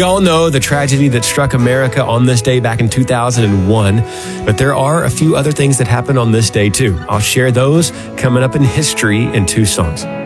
We all know the tragedy that struck America on this day back in 2001, but there are a few other things that happened on this day too. I'll share those coming up in history in two songs.